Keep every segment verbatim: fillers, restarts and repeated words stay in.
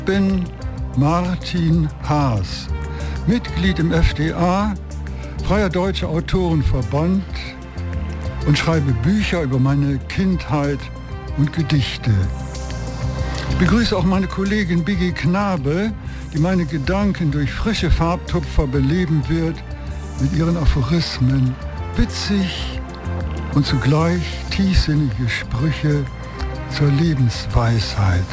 Ich bin Martin Haas, Mitglied im F D A, Freier Deutscher Autorenverband, und schreibe Bücher über meine Kindheit und Gedichte. Ich begrüße auch meine Kollegin Biggi Knabe, die meine Gedanken durch frische Farbtupfer beleben wird, mit ihren Aphorismen, witzig und zugleich tiefsinnige Sprüche zur Lebensweisheit.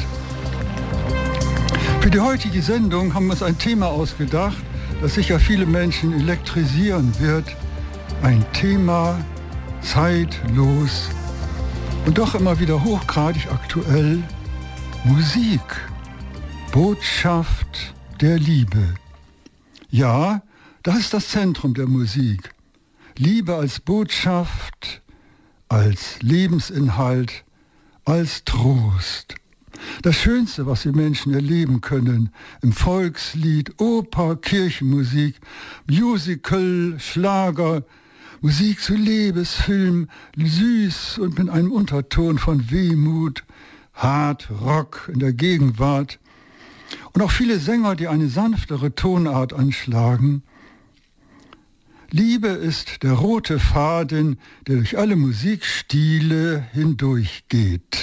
Für die heutige Sendung haben wir uns ein Thema ausgedacht, das sicher viele Menschen elektrisieren wird. Ein Thema zeitlos und doch immer wieder hochgradig aktuell: Musik, Botschaft der Liebe. Ja, das ist das Zentrum der Musik. Liebe als Botschaft, als Lebensinhalt, als Trost. Das Schönste, was wir Menschen erleben können, im Volkslied, Oper, Kirchenmusik, Musical, Schlager, Musik zu Liebesfilm, süß und mit einem Unterton von Wehmut, Hard Rock in der Gegenwart. Und auch viele Sänger, die eine sanftere Tonart anschlagen. Liebe ist der rote Faden, der durch alle Musikstile hindurchgeht.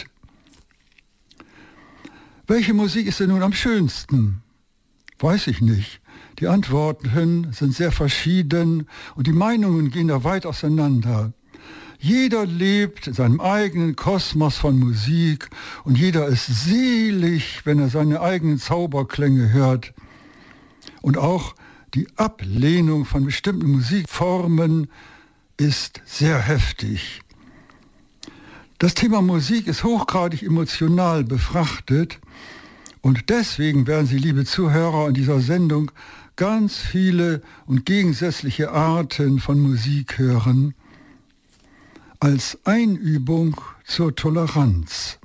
Welche Musik ist denn nun am schönsten? Weiß ich nicht. Die Antworten sind sehr verschieden und die Meinungen gehen da weit auseinander. Jeder lebt in seinem eigenen Kosmos von Musik und jeder ist selig, wenn er seine eigenen Zauberklänge hört. Und auch die Ablehnung von bestimmten Musikformen ist sehr heftig. Das Thema Musik ist hochgradig emotional befrachtet und deswegen werden Sie, liebe Zuhörer, in dieser Sendung ganz viele und gegensätzliche Arten von Musik hören, als Einübung zur Toleranz.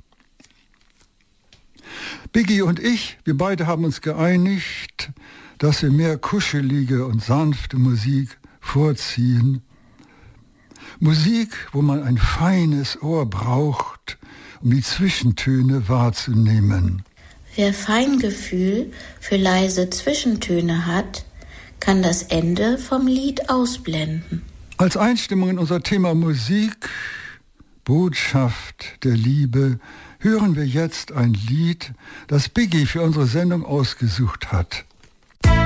Biggi und ich, wir beide haben uns geeinigt, dass wir mehr kuschelige und sanfte Musik vorziehen. Musik, wo man ein feines Ohr braucht, um die Zwischentöne wahrzunehmen. Wer Feingefühl für leise Zwischentöne hat, kann das Ende vom Lied ausblenden. Als Einstimmung in unser Thema Musik, Botschaft der Liebe, hören wir jetzt ein Lied, das Biggi für unsere Sendung ausgesucht hat.